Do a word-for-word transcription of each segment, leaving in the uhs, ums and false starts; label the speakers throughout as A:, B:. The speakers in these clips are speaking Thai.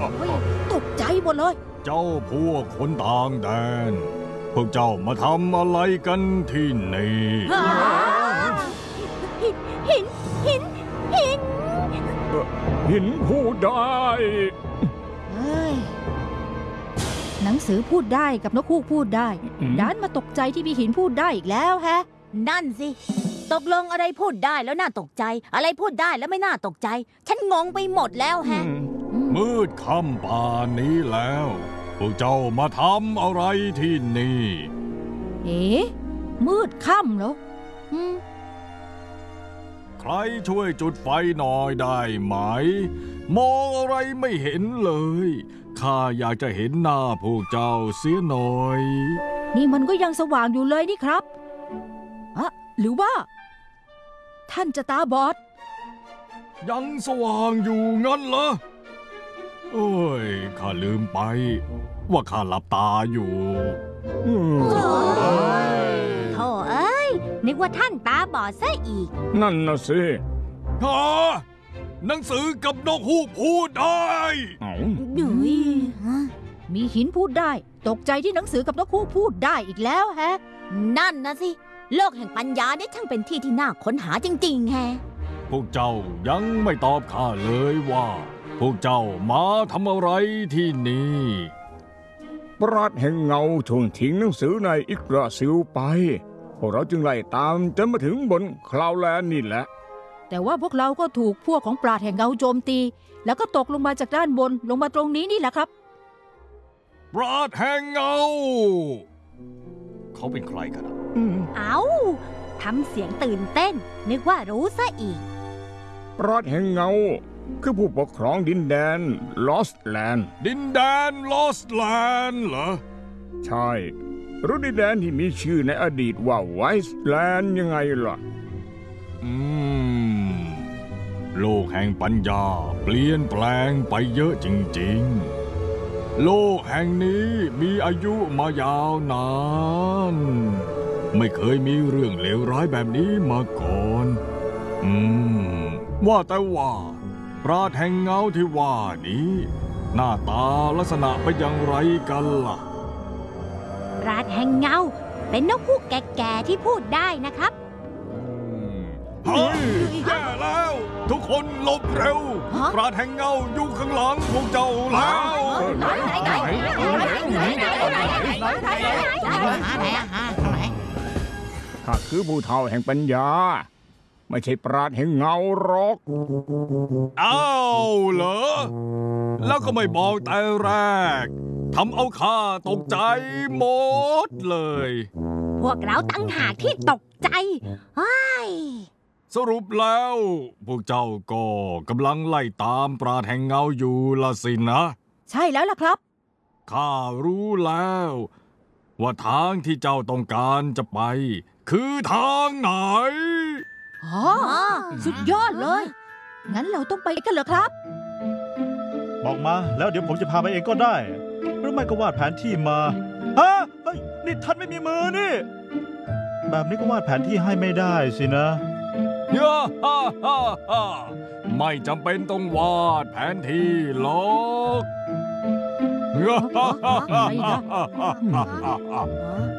A: ตกใจหมดเลย
B: เจ้าพวกคนต่างแดนพวกเจ้ามาทำอะไรกันที่นี่
A: หินหินหิน
C: หินพูดได้
A: เฮ้ยหนังสือพูดได้กับนกฮูกพูดได้ดันมาตกใจที่มีหินพูดได้อีกแล้วแฮะ
D: นั่นสิตกลงอะไรพูดได้แล้วน่าตกใจอะไรพูดได้แล้วไม่น่าตกใจฉันงงไปหมดแล้วแฮะ
B: มืดค่ำป่านนี้แล้วพวกเจ้ามาทำอะไรที่นี่
A: เอ๊ะมืดค่ำเหรอ
B: ใครช่วยจุดไฟหน่อยได้ไหมมองอะไรไม่เห็นเลยข้าอยากจะเห็นหน้าพวกเจ้าเสียหน่อย
A: นี่มันก็ยังสว่างอยู่เลยนี่ครับอะหรือว่าท่านจะตาบอด
B: ยังสว่างอยู่งั้นเหรอโอ้ยข้าลืมไปว่าข้าหลับตาอยู่
D: โธ่เอ้ยนึกว่าท่านตาบอดซะอีก
C: นั่นน่ะสิ
B: ฮะหนังสือกับนกฮูกพูดได้
A: หนุ่ยมีหินพูดได้ตกใจที่หนังสือกับนกฮูกพูดได้อีกแล้วแฮะ
D: นั่นนะสิโลกแห่งปัญญาได้ช่างเป็นที่ที่น่าค้นหาจริงๆแฮะ
B: พวกเจ้ายังไม่ตอบข้าเลยว่าพวกเจ้ามาทำอะไรที่นี่
C: ปราชญ์แห่งเงาช่วงทิ้งหนังสือในอิกราซิลไปพวกเราจึงไล่ตามจนมาถึงบนคลาวแลนด์นี่แหละ
A: แต่ว่าพวกเราก็ถูกพวกของปราชญ์แห่งเงาโจมตีแล้วก็ตกลงมาจากด้านบนลงมาตรงนี้นี่แหละครับ
B: ปราชญ์แห่งเงาเขาเป็นใครกัน
D: เอาทำเสียงตื่นเต้นนึกว่ารู้ซะอีก
C: ปราชญ์แห่งเงาคือผู้ปกครองดินแดนลอสแลนด์
B: ดินแดนลอสแลนด์เหรอ
C: ใช่รู้ดินแดนที่มีชื่อในอดีตว่าไวส์แลนด์ยังไงล่ะ
B: อืมโลกแห่งปัญญาเปลี่ยนแปลงไปเยอะจริงๆโลกแห่งนี้มีอายุมายาวนานไม่เคยมีเรื่องเลวร้ายแบบนี้มาก่อนอืมว่าแต่ว่าปราชญ์แห่งเงาที่ว่านี้หน้าตาลักษณะเป็นอย่างไรกันล่ะ
D: ปราชญ์แห่งเงาเป็นนกฮูกแก่ๆที่พูดได้นะครับ
B: เฮ้ยแย่แล้วทุกคนหลบเร็วปราชญ์แห่งเงาอยู่ข้างหลังพวกเจ้าแล้ว
C: ข้าคือผู้เฒ่าแห่งปัญญาไม่ใช่ปราชญ์แห่งเงาหรอก
B: อ้าวเหรอแล้วก็ไม่บอกแต่แรกทำเอาข้าตกใจหมดเลย
D: พวกเราตั้งหากที่ตกใจ
B: สรุปแล้วพวกเจ้าก็กำลังไล่ตามปราชญ์แห่งเงาอยู่ละสินะ
A: ใช่แล้วล่ะครับ
B: ข้ารู้แล้วว่าทางที่เจ้าต้องการจะไปคือทางไหน
A: อ๋อสุดยอดเลยงั้นเราต้องไปกันเหรอครับ
E: บอกมาแล้วเดี๋ยวผมจะพาไปเองก็ได้หรือไม่ก็วาดแผนที่มาฮะเฮ้ยนี่ท่านไม่มีมือนี่แบบนี้ก็วาดแผนที่ให้ไม่ได้สินะ
B: ฮ่าฮ่าฮ่าฮ่าไม่จำเป็นต้องวาดแผนที่หรอกฮ่าฮ่าฮ่าฮ่า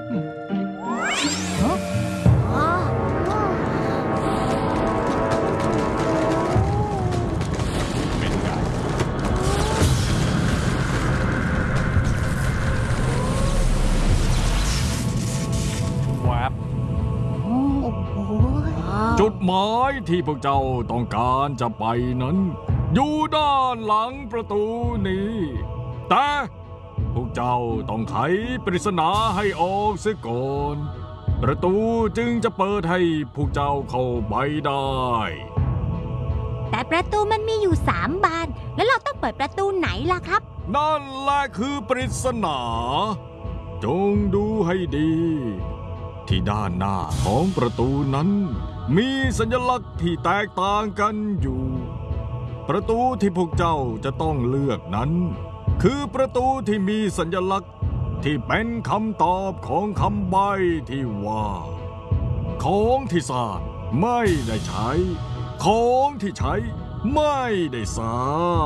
B: จุดหมายที่พวกเจ้าต้องการจะไปนั้นอยู่ด้านหลังประตูนี้แต่พวกเจ้าต้องไขปริศนาให้ออกเสียก่อนประตูจึงจะเปิดให้พวกเจ้าเข้าไปได้
D: แต่ประตูมันมีอยู่สามบานแล้วเราต้องเปิดประตูไหนล่ะครับ
B: นั่นแหละคือปริศนาจงดูให้ดีที่ด้านหน้าของประตูนั้นมีสัญลักษณ์ที่แตกต่างกันอยู่ประตูที่พวกเจ้าจะต้องเลือกนั้นคือประตูที่มีสัญลักษณ์ที่เป็นคำตอบของคำใบ้ที่ว่าของที่สร้างไม่ได้ใช้ของที่ใช้ไม่ได้สร้าง